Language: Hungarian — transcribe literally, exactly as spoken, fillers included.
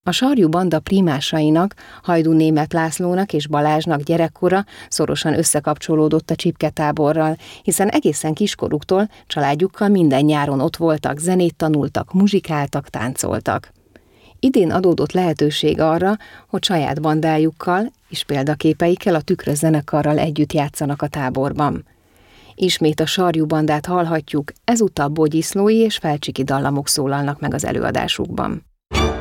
A Sarjú banda prímásainak, Hajdú Németh Lászlónak és Balázsnak gyerekkora szorosan összekapcsolódott a csipketáborral, hiszen egészen kiskoruktól családjukkal minden nyáron ott voltak, zenét tanultak, muzsikáltak, táncoltak. Idén adódott lehetőség arra, hogy saját bandájukkal és példaképeikkel a Tükrös zenekarral együtt játszanak a táborban. Ismét a Sarjú bandát hallhatjuk, ezúttal bogyiszlói és felcsiki dallamok szólalnak meg az előadásukban.